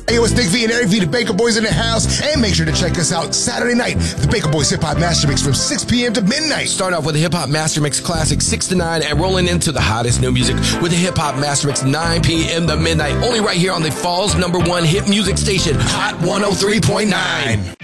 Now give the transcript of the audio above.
Hey, yo, it's Nick V and Eric V, the Baker Boys in the house. And make sure to check us out Saturday night, the Baker Boys Hip Hop Master Mix from 6 p.m. to midnight. Start off with the Hip Hop Master Mix Classic 6 to 9 and rolling into the hottest new music with the Hip Hop Master Mix 9 p.m. to midnight. Only right here on the Fall's #1 hit music station, Hot 103.9.